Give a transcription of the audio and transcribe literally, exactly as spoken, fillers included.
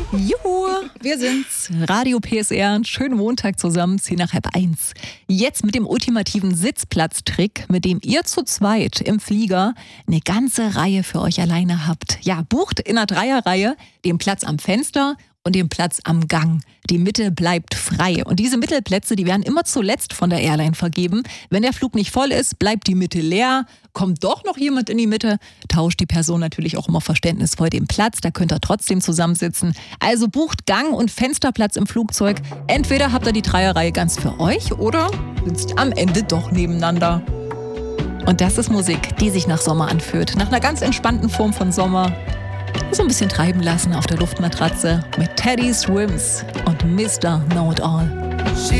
Juhu, wir sind's. Radio P S R, einen schönen Montag zusammen, zehn nach halb eins. Jetzt mit dem ultimativen Sitzplatztrick, mit dem ihr zu zweit im Flieger eine ganze Reihe für euch alleine habt. Ja, bucht in einer Dreierreihe den Platz am Fenster und den Platz am Gang. Die Mitte bleibt frei. Und diese Mittelplätze, die werden immer zuletzt von der Airline vergeben. Wenn der Flug nicht voll ist, bleibt die Mitte leer. Kommt doch noch jemand in die Mitte, tauscht die Person natürlich auch immer verständnisvoll den Platz. Da könnt ihr trotzdem zusammensitzen. Also bucht Gang- und Fensterplatz im Flugzeug. Entweder habt ihr die Dreierreihe ganz für euch oder sitzt am Ende doch nebeneinander. Und das ist Musik, die sich nach Sommer anfühlt. Nach einer ganz entspannten Form von Sommer. So ein bisschen treiben lassen auf der Luftmatratze mit Teddy Swims und Mister Know It All.